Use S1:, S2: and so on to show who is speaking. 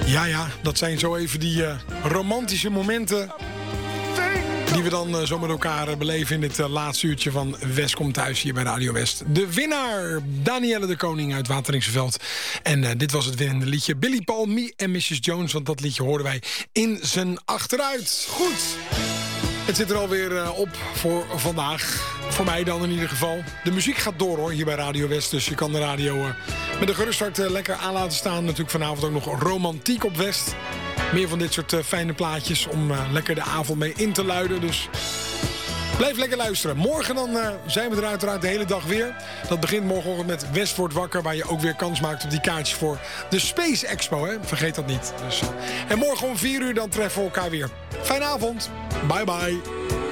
S1: Ja, dat zijn zo even die romantische momenten die we dan zo met elkaar beleven in dit laatste uurtje van West komt thuis hier bij Radio West. De winnaar, Danielle de Koning uit Wateringse En dit was het winnende liedje. Billy Paul, Me en Mrs. Jones, want dat liedje hoorden wij in zijn achteruit. Goed, het zit er alweer op voor vandaag. Voor mij dan in ieder geval. De muziek gaat door hoor, hier bij Radio West. Dus je kan de radio met een gerust hart lekker aan laten staan. Natuurlijk vanavond ook nog romantiek op West. Meer van dit soort fijne plaatjes om lekker de avond mee in te luiden. Dus blijf lekker luisteren. Morgen dan zijn we er uiteraard de hele dag weer. Dat begint morgenochtend met West wordt wakker. Waar je ook weer kans maakt op die kaartjes voor de Space Expo. Hè? Vergeet dat niet. Dus, en morgen om 4 uur dan treffen we elkaar weer. Fijne avond. Bye bye.